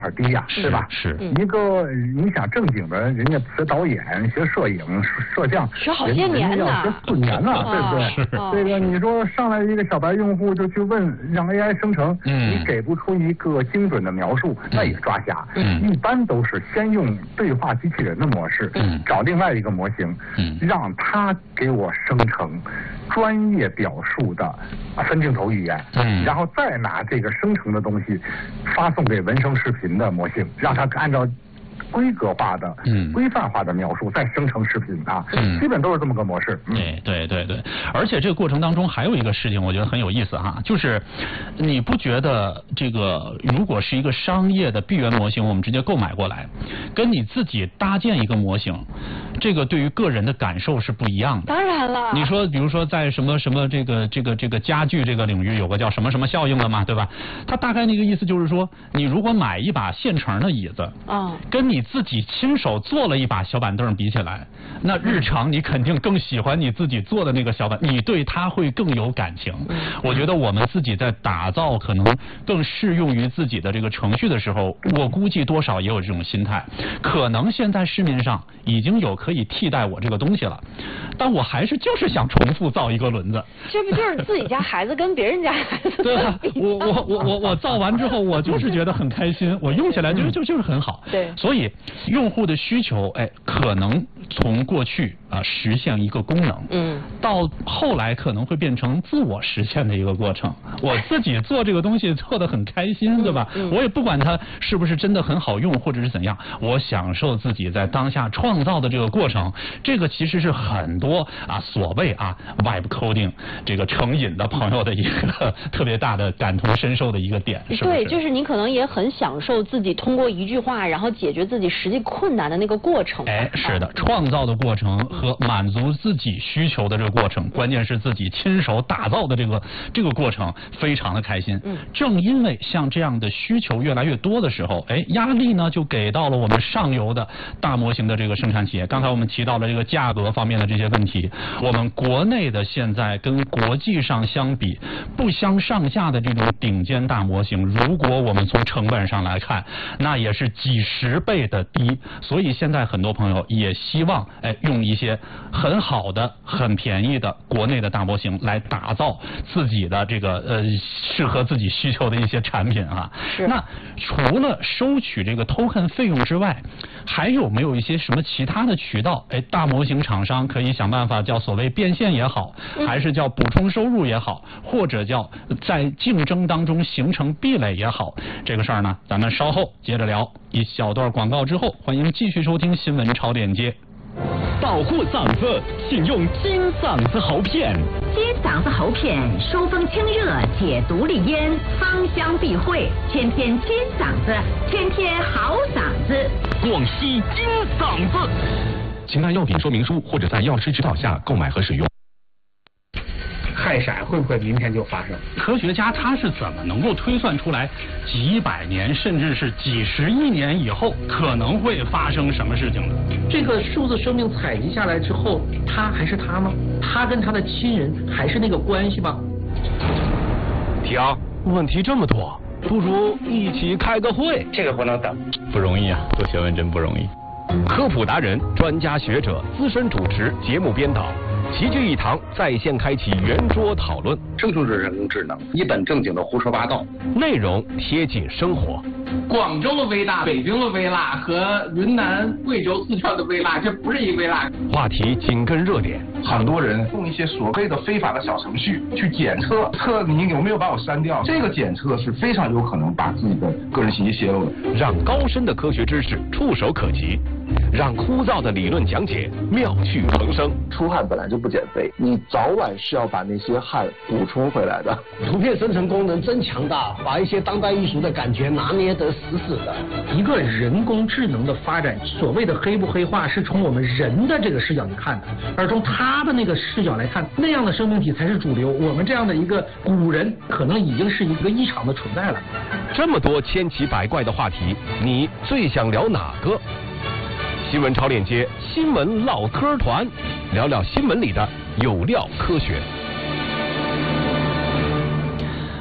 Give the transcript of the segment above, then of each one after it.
低呀，对吧？ 是一个你想正经的，人家学导演、学摄影、摄像， 学好些年呢， 要学4年呢，对不对？这个你说上来一个小白用户就去问让 AI 生成，你给不出一个精准的描述，那也抓瞎。一般都是先用对话机器人的模式，找另外一个模型，让它给我生成专业表述的分镜头语言，然后再拿这个生成的东西发送给文声视频的模型，让它按照规格化的、规范化的描述再生成视频啊，基本都是这么个模式。 对，而且这个过程当中还有一个事情，我觉得很有意思哈，就是你不觉得这个如果是一个商业的闭源模型，我们直接购买过来，跟你自己搭建一个模型，这个对于个人的感受是不一样的。 当然了， 你说，比如说在什么这个家具这个领域有个叫什么什么效应了嘛，对吧？它大概那个意思就是说，你如果买一把现成的椅子，跟你自己亲手做了一把小板凳比起来，那日常你肯定更喜欢你自己做的那个小板，你对它会更有感情。我觉得我们自己在打造可能更适用于自己的这个程序的时候，我估计多少也有这种心态。可能现在市面上已经有可以替代我这个东西了，但我还是就是想重复造一个轮子。 这不就是自己家孩子跟别人家孩子对吧？我造完之后，我就是觉得很开心，我用起来就是很好。 对， 所以用户的需求，可能从过去实现一个功能，到后来可能会变成自我实现的一个过程。我自己做这个东西做得很开心，对吧？我也不管它是不是真的很好用，或者是怎样，我享受自己在当下创造的这个过程。这个其实是很多所谓Vibe Coding 这个成瘾的朋友的一个特别大的感同身受的一个点，是不是？ 对，就是你可能也很享受自己通过一句话，然后解决自己实际困难的那个过程。 是的，创造的过程和满足自己需求的这个过程，关键是自己亲手打造的这个过程，非常的开心。正因为像这样的需求越来越多的时候，压力呢就给到了我们上游的大模型的这个生产企业。刚才我们提到了这个价格方面的这些问题，我们国内的现在跟国际上相比不相上下的这种顶尖大模型，如果我们从成本上来看，那也是几十倍的低。所以现在很多朋友也希望用一些很好的、很便宜的国内的大模型来打造自己的这个适合自己需求的一些产品啊。那除了收取这个 token 费用之外，还有没有一些什么其他的渠道？大模型厂商可以想办法叫所谓变现也好，还是叫补充收入也好，或者叫在竞争当中形成壁垒也好，这个事儿呢，咱们稍后接着聊。一小段广告之后，欢迎继续收听新闻超链接。 保护嗓子，请用金嗓子喉片。 金嗓子喉片收风清热，解毒利咽，芳香避秽，天天金嗓子，天天好嗓子。 广西金嗓子。请看药品说明书或者在药师指导下购买和使用。 氦闪会不会明天就发生？ 科学家他是怎么能够推算出来几百年甚至是几十亿年以后可能会发生什么事情的？ 这个数字生命采集下来之后，他还是他吗？他跟他的亲人还是那个关系吗？ 停，问题这么多，不如一起开个会。 这个不能等， 不容易啊，做学问真不容易。科普达人、专家学者、资深主持、节目编导齐聚一堂，在线开启圆桌讨论。 这就是人工智能，一本正经的胡说八道， 内容贴近生活。 广州的微辣、北京的微辣和云南、贵州、四川的微辣，这不是一微辣。 话题紧跟热点， 很多人用一些所谓的非法的小程序去检测你有没有把我删掉，这个检测是非常有可能把自己的个人信息泄露的。 让高深的科学知识触手可及，让枯燥的理论讲解妙趣横生。 出汗本来就不减肥，你早晚是要把那些汗补充回来的。 图片生成功能真强大，把一些当代艺术的感觉拿捏得死死的。 一个人工智能的发展，所谓的黑不黑化，是从我们人的这个视角去看的，而从他的那个视角来看，那样的生命体才是主流。我们这样的一个古人，可能已经是一个异常的存在了。 这么多千奇百怪的话题，你最想聊哪个？新闻超链接，新闻唠嗑团，聊聊新闻里的有料科学。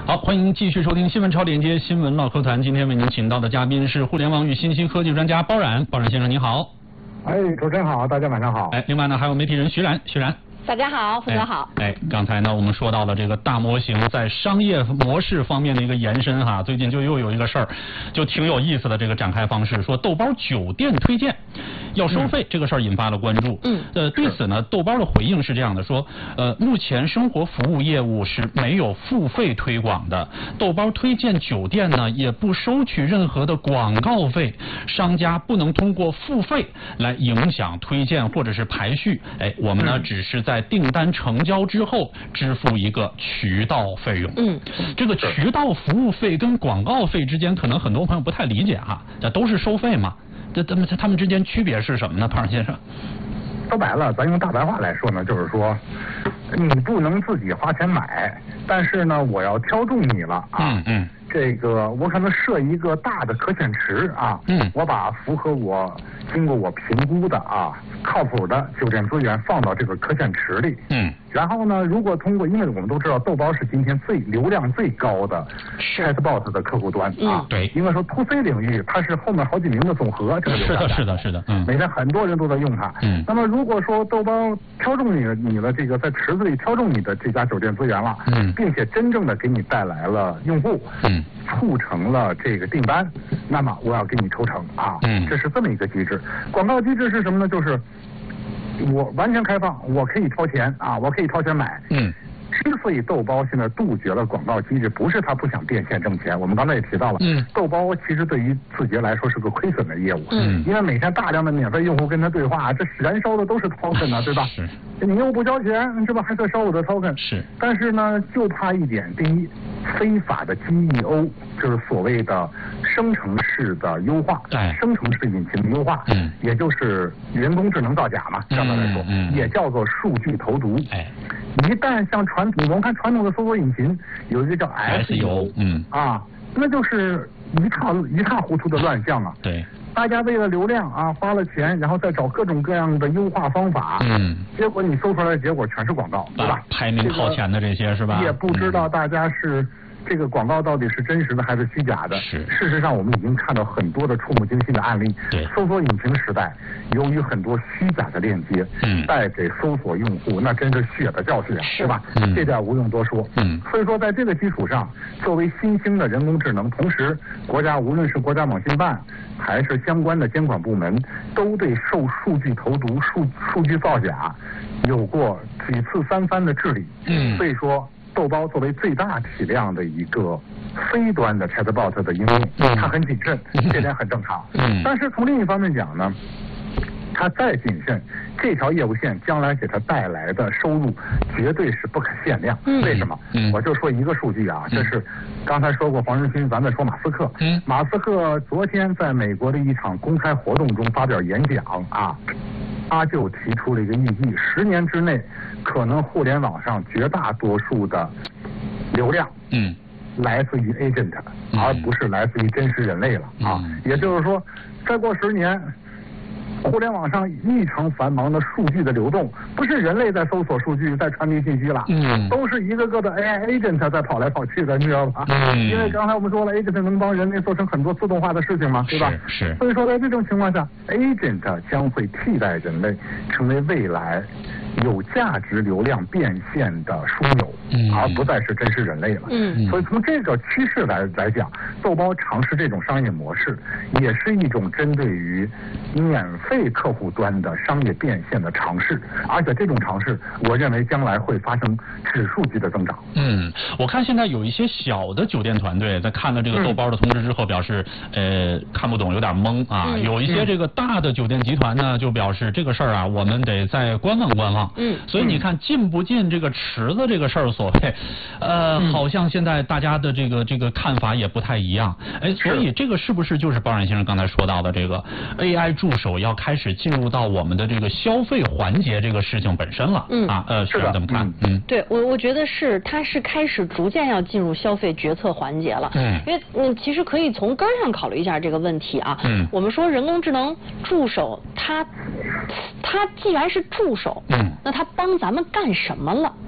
好，欢迎继续收听新闻超连接新闻唠嗑团。今天为您请到的嘉宾是互联网与信息科技专家包冉，包冉先生您好。 哎，主持人好，大家晚上好。 另外呢还有媒体人徐冉，徐冉。 大家好，副哥好。 刚才呢我们说到了这个大模型在商业模式方面的一个延伸哈，最近就又有一个事儿，就挺有意思的这个展开方式，说豆包酒店推荐要收费，这个事儿引发了关注。对此呢，豆包的回应是这样的，说目前生活服务业务是没有付费推广的，豆包推荐酒店呢也不收取任何的广告费，商家不能通过付费来影响推荐或者是排序。我们呢只是在订单成交之后支付一个渠道费用。这个渠道服务费跟广告费之间，可能很多朋友不太理解哈，这都是收费嘛，他们之间区别是什么呢，胖先生？ 说白了，咱用大白话来说呢，就是说，你不能自己花钱买，但是呢，我要挑中你了啊。这个我可能设一个大的可选池啊，我把符合我经过我评估的啊靠谱的酒店资源放到这个可选池里。然后呢，如果通过，因为我们都知道豆包是今天流量最高的 chatbot 的客户端啊，对，应该说 to C 领域它是后面好几名的总和，这个流量是的， 每天很多人都在用它。那么如果说豆包挑中你的这个在池子里挑中你的这家酒店资源了，并且真正的给你带来了用户，促成了这个订单，那么我要给你抽成啊，这是这么一个机制。广告机制是什么呢？就是我完全开放，我可以掏钱啊，我可以掏钱买。之所以豆包现在杜绝了广告机制，不是他不想变现挣钱，我们刚才也提到了，豆包其实对于字节来说是个亏损的业务，因为每天大量的免费用户跟他对话，这燃烧的都是 token 啊，对吧？你又不交钱，这不还在烧我的 token？但是呢，就怕一点，第一，非法的 GEO 就是所谓的生成式的优化，生成式引擎的优化，也就是人工智能造假嘛，相对来说，也叫做数据投毒。一旦像我们看传统的搜索引擎有一个叫 SEO， 那就是一塌糊涂的乱象啊。大家为了流量啊花了钱，然后再找各种各样的优化方法，结果你搜出来的结果全是广告，对吧？ 排名靠前的这些是吧？ 也不知道大家是这个广告到底是真实的还是虚假的。事实上我们已经看到很多的触目惊心的案例。搜索引擎时代，由于很多虚假的链接，带给搜索用户那真是血的教训啊，对吧？这点无用多说。所以说在这个基础上，作为新兴的人工智能，同时国家无论是国家网信办还是相关的监管部门，都对受数据投毒、数据造假有过几次三番的治理。所以说豆包作为最大体量的一个非端的 chatbot 的应用，它很谨慎，这点很正常。但是从另一方面讲呢，它再谨慎，这条业务线将来给它带来的收入绝对是不可限量。为什么？我就说一个数据啊，这是刚才说过黄仁勋，咱再说马斯克。马斯克昨天在美国的一场公开活动中发表演讲啊，他就提出了一个意义：10年之内，可能互联网上绝大多数的流量，来自于 agent，而不是来自于真实人类了啊。也就是说，再过10年。互联网上异常繁忙的数据的流动，不是人类在搜索数据、在传递信息了，都是一个个的 AI agent 在跑来跑去的，你知道吧？因为刚才我们说了 ，agent 能帮人类做成很多自动化的事情嘛，对吧？所以说在这种情况下 ，agent 将会替代人类，成为未来有价值流量变现的枢纽，而不再是真实人类了。所以从这个趋势来讲，豆包尝试这种商业模式，也是一种针对于免费客户端的商业变现的尝试，而且这种尝试，我认为将来会发生指数级的增长。 我看现在有一些小的酒店团队在看了这个豆包的通知之后，表示看不懂，有点懵啊。有一些这个大的酒店集团呢，就表示这个事儿啊，我们得再观望观望。所以你看进不进这个池子这个事儿，所谓好像现在大家的这个看法也不太一样。所以这个是不是就是包冉先生刚才说到的这个 AI 助手要开始进入到我们的这个消费环节这个事情本身了？是怎么看？ 对，我觉得它是开始逐渐要进入消费决策环节了。因为其实可以从根上考虑一下这个问题啊。我们说人工智能助手，它既然是助手，那它帮咱们干什么了？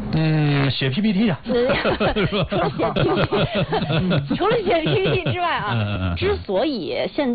写 PPT 啊。 除了写 PPT 之外啊，之所以现